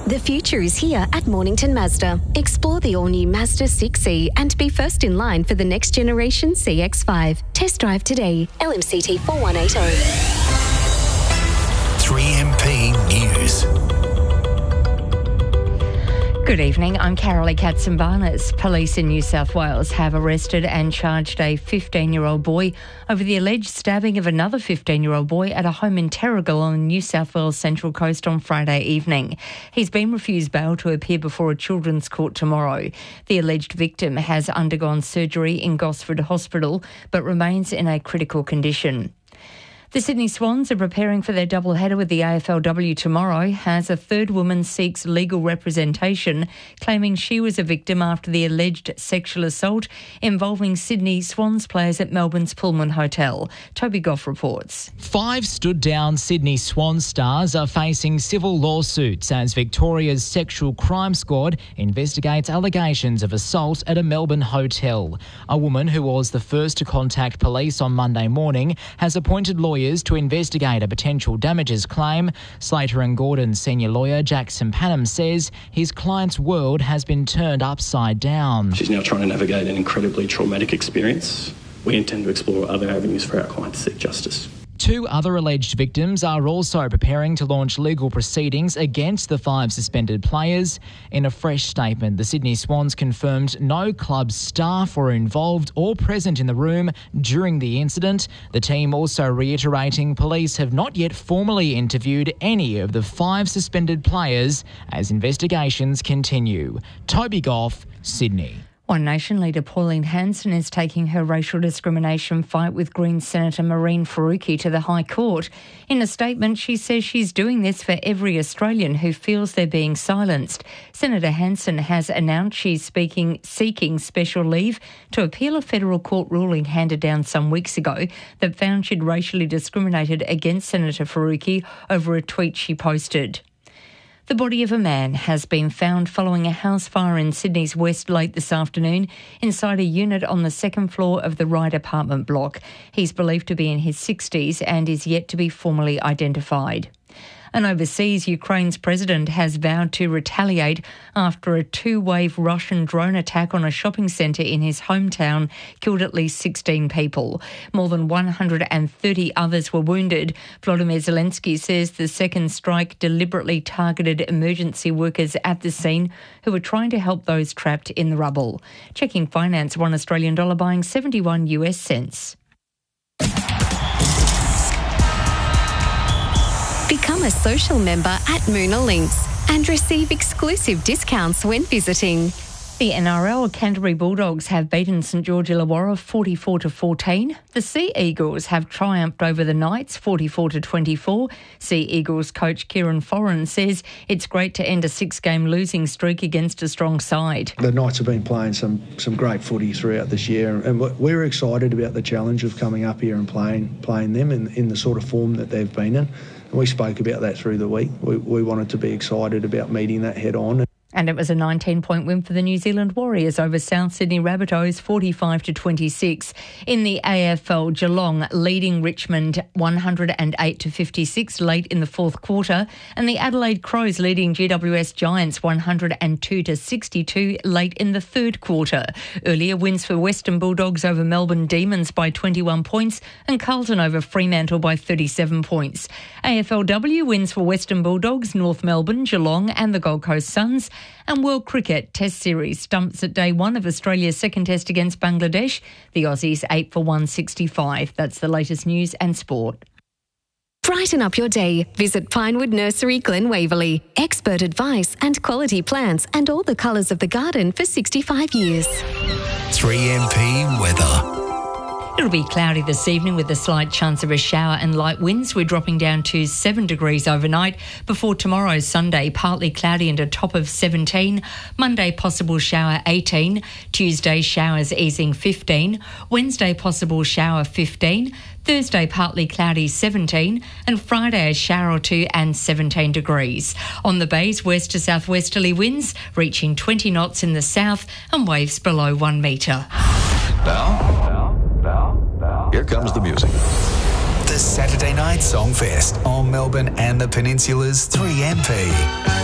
The future is here at Mornington Mazda. Explore the all-new Mazda 6e and be first in line for the next generation CX-5. Test drive today. LMCT 4180. 3MP News. Good evening, I'm Carolee Katsimbarnis. Police in New South Wales have arrested and charged a 15-year-old boy over the alleged stabbing of another 15-year-old boy at a home in Terrigal on the New South Wales Central Coast on Friday evening. He's been refused bail to appear before a children's court tomorrow. The alleged victim has undergone surgery in Gosford Hospital but remains in a critical condition. The Sydney Swans are preparing for their doubleheader with the AFLW tomorrow as a third woman seeks legal representation, claiming she was a victim after the alleged sexual assault involving Sydney Swans players at Melbourne's Pullman Hotel. Toby Goff reports. 5 stood-down Sydney Swans stars are facing civil lawsuits as Victoria's Sexual Crime Squad investigates allegations of assault at a Melbourne hotel. A woman who was the first to contact police on Monday morning has appointed lawyers to investigate a potential damages claim. Slater & Gordon senior lawyer Jackson Panham says his client's world has been turned upside down. She's now trying to navigate an incredibly traumatic experience. We intend to explore other avenues for our client to seek justice. 2 other alleged victims are also preparing to launch legal proceedings against the 5 suspended players. In a fresh statement, the Sydney Swans confirmed no club staff were involved or present in the room during the incident. The team also reiterating police have not yet formally interviewed any of the 5 suspended players as investigations continue. Toby Goff, Sydney. One Nation leader Pauline Hanson is taking her racial discrimination fight with Greens Senator Mehreen Faruqi to the High Court. In a statement, she says she's doing this for every Australian who feels they're being silenced. Senator Hanson has announced she's seeking special leave to appeal a federal court ruling handed down some weeks ago that found she'd racially discriminated against Senator Faruqi over a tweet she posted. The body of a man has been found following a house fire in Sydney's West late this afternoon inside a unit on the second floor of the Ryde apartment block. He's believed to be in his 60s and is yet to be formally identified. And overseas, Ukraine's president has vowed to retaliate after a 2-wave Russian drone attack on a shopping centre in his hometown killed at least 16 people. More than 130 others were wounded. Volodymyr Zelensky says the second strike deliberately targeted emergency workers at the scene who were trying to help those trapped in the rubble. Checking finance, $1 Australian buying 71 US cents. Become a social member at Moona Links and receive exclusive discounts when visiting. The NRL Canterbury Bulldogs have beaten St George Illawarra 44-14. The Sea Eagles have triumphed over the Knights 44-24. Sea Eagles coach Kieran Foran says it's great to end a 6-game losing streak against a strong side. The Knights have been playing some great footy throughout this year, and we're excited about the challenge of coming up here and playing them in the sort of form that they've been in. We spoke about that through the week. We wanted to be excited about meeting that head on. And it was a 19-point win for the New Zealand Warriors over South Sydney Rabbitohs 45-26. In the AFL, Geelong leading Richmond 108-56 late in the fourth quarter, and the Adelaide Crows leading GWS Giants 102-62 late in the third quarter. Earlier wins for Western Bulldogs over Melbourne Demons by 21 points and Carlton over Fremantle by 37 points. AFLW wins for Western Bulldogs, North Melbourne, Geelong and the Gold Coast Suns. And World Cricket Test Series stumps at day 1 of Australia's second test against Bangladesh. The Aussies 8 for 165. That's the latest news and sport. Brighten up your day. Visit Pinewood Nursery, Glen Waverley. Expert advice and quality plants and all the colours of the garden for 65 years. 3MP weather. It'll be cloudy this evening with a slight chance of a shower and light winds. We're dropping down to 7 degrees overnight. Before tomorrow, Sunday, partly cloudy and a top of 17. Monday, possible shower 18. Tuesday, showers easing 15. Wednesday, possible shower 15. Thursday, partly cloudy 17. And Friday, a shower or two and 17 degrees. On the bays, west to southwesterly winds reaching 20 knots in the south and waves below 1 metre. Now, here comes the music. The Saturday Night Song Fest on Melbourne and the Peninsula's 3MP.